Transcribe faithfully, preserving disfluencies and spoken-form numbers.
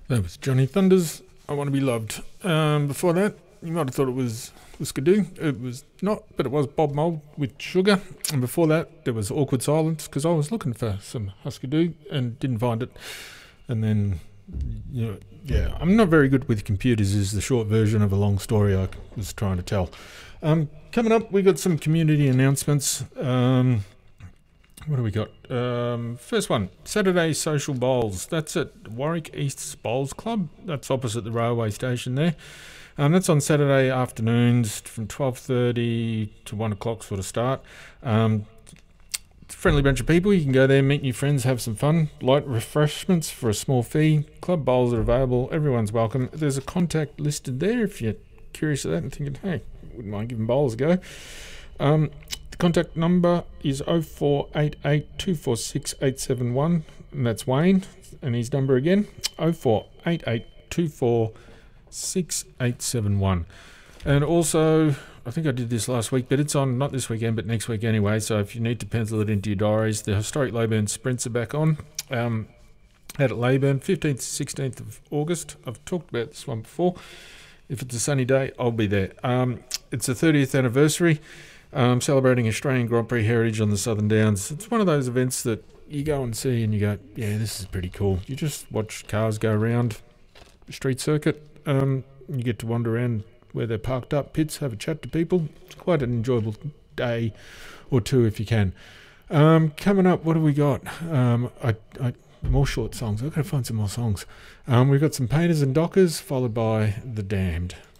That was Johnny Thunders, I Want to Be Loved. Um, before that, you might have thought it was Whisker Du. It was not, but it was Bob Mould with Sugar. And before that, there was Awkward Silence, because I was looking for some Husker Du and didn't find it. And then, you know, yeah, I'm not very good with computers is the short version of a long story I was trying to tell. Um, coming up, we got some community announcements. Um, what do we got? Um, first one, Saturday Social Bowls. That's at Warwick East Bowls Club. That's opposite the railway station there. Um, that's on Saturday afternoons from twelve thirty to one o'clock sort of start. Um, friendly bunch of people. You can go there, meet new friends, have some fun. Light refreshments for a small fee. Club bowls are available. Everyone's welcome. There's a contact listed there if you're curious of that and thinking, hey, wouldn't mind giving bowls a go. Um, the contact number is oh four eight eight, two four six, eight seven one, and that's Wayne. And his number again, oh four eight eight, two four six, eight seven one. And also, I think I did this last week, but it's on not this weekend, but next week anyway. So if you need to pencil it into your diaries, the Historic Leyburn Sprints are back on. Um, out at Leyburn, fifteenth to sixteenth of August. I've talked about this one before. If it's a sunny day, I'll be there. Um, it's the thirtieth anniversary, um, celebrating Australian Grand Prix heritage on the Southern Downs. It's one of those events that you go and see and you go, yeah, this is pretty cool. You just watch cars go around the street circuit. Um, you get to wander around where they're parked up, pits, have a chat to people. It's quite an enjoyable day or two if you can. Um, coming up, what have we got? Um, I, I, more short songs. I've got to find some more songs. Um, we've got some Painters and Dockers, followed by The Damned.